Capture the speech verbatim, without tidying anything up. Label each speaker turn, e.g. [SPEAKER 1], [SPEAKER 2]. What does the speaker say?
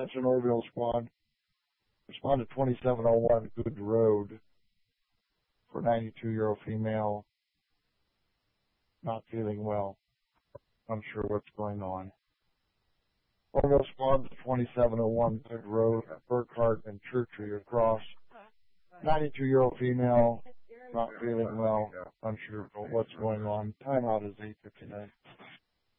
[SPEAKER 1] Attention Orville Squad. Respond to twenty-seven oh one Good Road for ninety-two-year-old female. Not feeling well. Unsure what's going on. Orville Squad to twenty-seven oh one Good Road, Burkhart and Churchy across. ninety-two-year-old female. Not feeling well. Unsure what's going on. Timeout is eight fifty-nine.